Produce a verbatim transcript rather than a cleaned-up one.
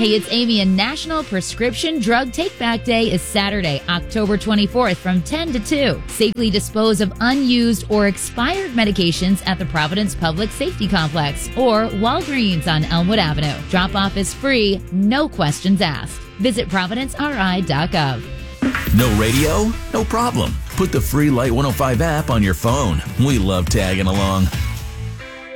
Hey, it's Amy, and National Prescription Drug Take-Back Day is Saturday, October twenty-fourth from ten to two. Safely dispose of unused or expired medications at the Providence Public Safety Complex or Walgreens on Elmwood Avenue. Drop-off is free, no questions asked. Visit providence r i dot gov. No radio? No problem. Put the free Light one oh five app on your phone. We love tagging along.